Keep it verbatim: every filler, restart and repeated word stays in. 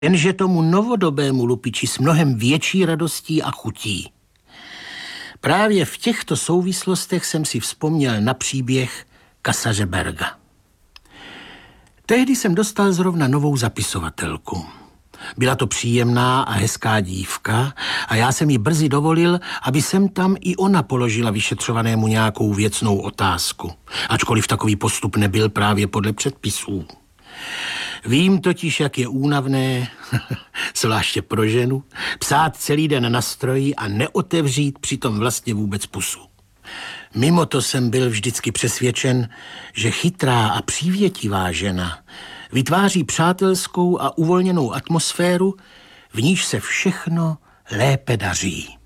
Jenže tomu novodobému lupiči s mnohem větší radostí a chutí. Právě v těchto souvislostech jsem si vzpomněl na příběh Kasaře Berga. Tehdy jsem dostal zrovna novou zapisovatelku. Byla to příjemná a hezká dívka a já jsem jí brzy dovolil, aby sem tam i ona položila vyšetřovanému nějakou věcnou otázku, ačkoliv takový postup nebyl právě podle předpisů. Vím totiž, jak je únavné, zvláště pro ženu, psát celý den na stroji a neotevřít přitom vlastně vůbec pusu. Mimo to jsem byl vždycky přesvědčen, že chytrá a přívětivá žena vytváří přátelskou a uvolněnou atmosféru, v níž se všechno lépe daří.